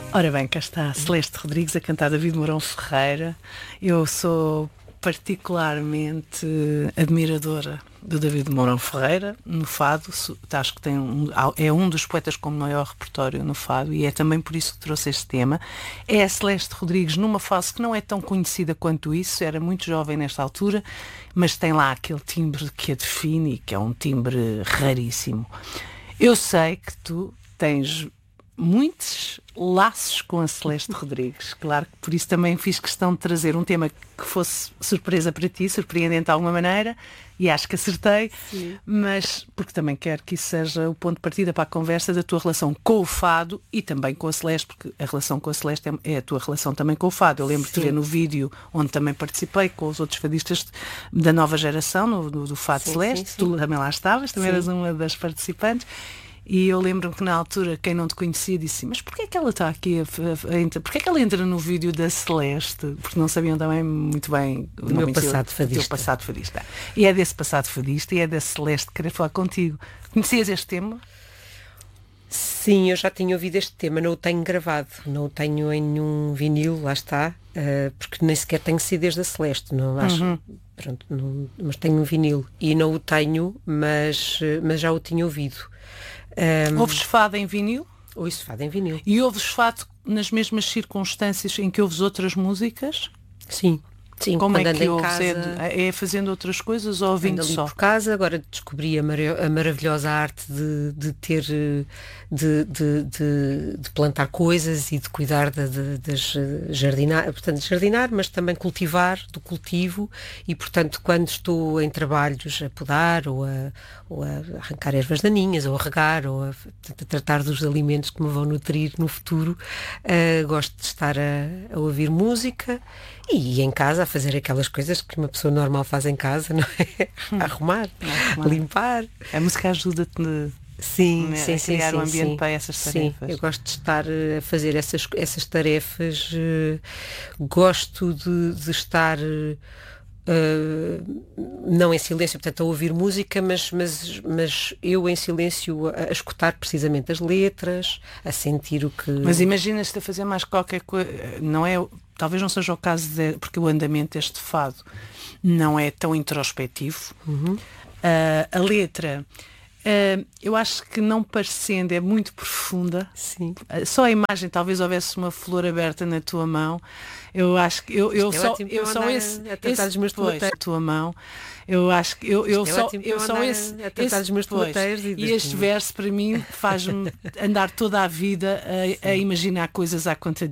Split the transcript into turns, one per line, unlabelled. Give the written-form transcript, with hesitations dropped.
Ora bem, cá está a Celeste Rodrigues a cantar David Mourão Ferreira. Eu sou particularmente admiradora do David Mourão Ferreira no fado. Acho que é um dos poetas com maior repertório no fado e é também por isso que trouxe este tema. É a Celeste Rodrigues numa fase que não é tão conhecida quanto isso, era muito jovem nesta altura, mas tem lá aquele timbre que a define e que é um timbre raríssimo. Eu sei que tu tens muitos laços com a Celeste Rodrigues. Claro que por isso também fiz questão de trazer um tema que fosse surpresa para ti, surpreendente de alguma maneira, e acho que acertei.
Sim.
Mas porque também quero que isso seja o ponto de partida para a conversa da tua relação com o fado e também com a Celeste, porque a relação com a Celeste é a tua relação também com o fado. Eu lembro-te de ver no vídeo onde também participei com os outros fadistas da nova geração, do Fado Celeste. Sim. Tu também lá estavas, também eras uma das participantes. E eu lembro-me que na altura quem não te conhecia disse: mas porquê é que ela está aqui porquê é que ela entra no vídeo da Celeste? Porque não sabiam também muito bem
o meu passado fadista.
O teu passado fadista. E é desse passado fadista e é da Celeste que querer falar contigo. Conhecias este tema?
Sim, eu já tinha ouvido este tema, não o tenho gravado, não o tenho em nenhum vinil, lá está, porque nem sequer tenho CDs da Celeste, não acho. Pronto, mas tenho um vinil e não o tenho, mas já o tinha ouvido.
Ouves fado em vinil?
Ouço fado em vinil.
E ouves fado nas mesmas circunstâncias em que ouves outras músicas?
Sim. Sim,
como é que
ouves?
Casa... É fazendo outras coisas ou ouvindo só?
Por casa, agora descobri a maravilhosa arte de ter de plantar coisas e de cuidar das jardinar, portanto jardinar, mas também cultivar, do cultivo, e portanto quando estou em trabalhos a podar ou a arrancar ervas daninhas ou a regar ou a tratar dos alimentos que me vão nutrir no futuro, gosto de estar a ouvir música e em casa a fazer aquelas coisas que uma pessoa normal faz em casa, não é? A arrumar, limpar.
A música ajuda-te a criar um ambiente para essas tarefas.
Sim, eu gosto de estar a fazer essas tarefas, gosto de estar não em silêncio, portanto a ouvir música, mas eu em silêncio a escutar precisamente as letras, a sentir o que...
Mas imaginas-te a fazer mais qualquer coisa, não é... Talvez não seja o caso, porque o andamento deste fado não é tão introspectivo. A letra, eu acho que não parecendo, é muito profunda.
Sim.
Só a imagem, talvez houvesse uma flor aberta na tua mão. Eu acho que eu só esse
dos meus
a tua mão. Eu acho que eu só esse e este verso para mim faz-me andar toda a vida a imaginar coisas à conta